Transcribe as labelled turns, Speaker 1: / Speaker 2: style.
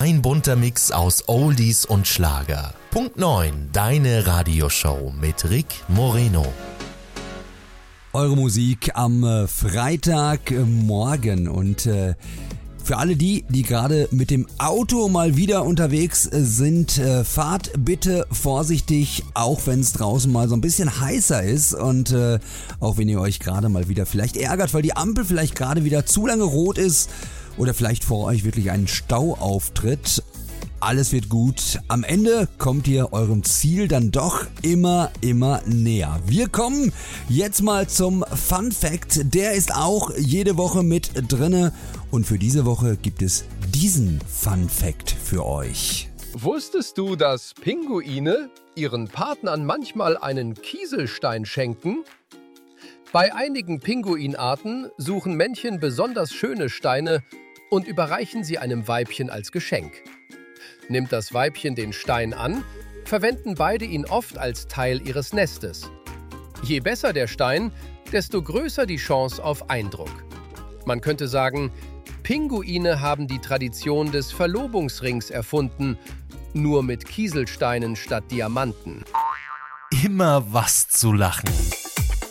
Speaker 1: Ein bunter Mix aus Oldies und Schlager. Punkt 9, deine Radioshow mit Rick Moreno.
Speaker 2: Eure Musik am Freitagmorgen und für alle die gerade mit dem Auto mal wieder unterwegs sind, fahrt bitte vorsichtig, auch wenn es draußen mal so ein bisschen heißer ist und auch wenn ihr euch gerade mal wieder vielleicht ärgert, weil die Ampel vielleicht gerade wieder zu lange rot ist oder vielleicht vor euch wirklich ein Stau auftritt. Alles wird gut. Am Ende kommt ihr eurem Ziel dann doch immer näher. Wir kommen jetzt mal zum Fun Fact. Der ist auch jede Woche mit drinne. Und für diese Woche gibt es diesen Fun Fact für euch.
Speaker 3: Wusstest du, dass Pinguine ihren Partnern manchmal einen Kieselstein schenken? Bei einigen Pinguinarten suchen Männchen besonders schöne Steine und überreichen sie einem Weibchen als Geschenk. Nimmt das Weibchen den Stein an, verwenden beide ihn oft als Teil ihres Nestes. Je besser der Stein, desto größer die Chance auf Eindruck. Man könnte sagen, Pinguine haben die Tradition des Verlobungsrings erfunden, nur mit Kieselsteinen statt Diamanten.
Speaker 1: Immer was zu lachen.